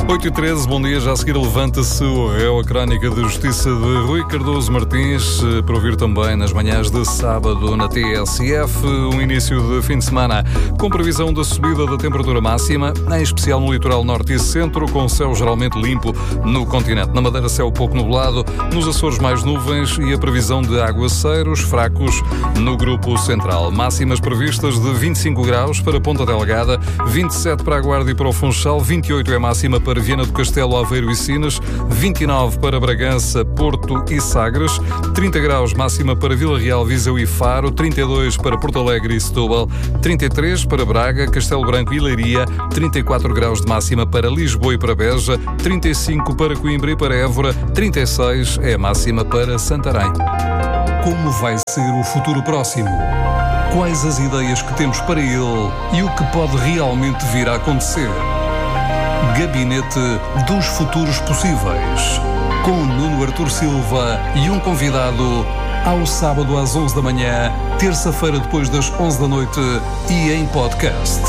8h13, bom dia. Já a seguir levanta-se o réu, a crónica de justiça de Rui Cardoso Martins, para ouvir também nas manhãs de sábado na TSF, um início de fim de semana com previsão da subida da temperatura máxima, em especial no litoral norte e centro, com céu geralmente limpo no continente. Na Madeira, céu pouco nublado, nos Açores mais nuvens e a previsão de aguaceiros fracos no grupo central. Máximas previstas de 25 graus para Ponta Delgada, 27 para a Guarda e para o Funchal, 28 é máxima para Viana do Castelo, Aveiro e Sines, 29 para Bragança, Porto e Sagres, 30 graus máxima para Vila Real, Viseu e Faro, 32 para Porto Alegre e Setúbal, 33 para Braga, Castelo Branco e Leiria, 34 graus de máxima para Lisboa e para Beja, 35 para Coimbra e para Évora, 36 é a máxima para Santarém. Como vai ser o futuro próximo? Quais as ideias que temos para ele e o que pode realmente vir a acontecer? Gabinete dos Futuros Possíveis, com Nuno Artur Silva e um convidado, ao sábado às 11 da manhã, terça-feira depois das 11 da noite e em podcast.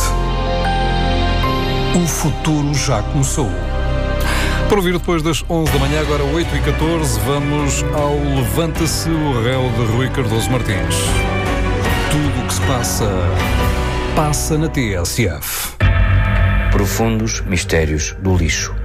O futuro já começou. Para ouvir depois das 11 da manhã, agora 8h14, vamos ao Levanta-se o réu de Rui Cardoso Martins. Tudo o que se passa na TSF. Profundos mistérios do lixo.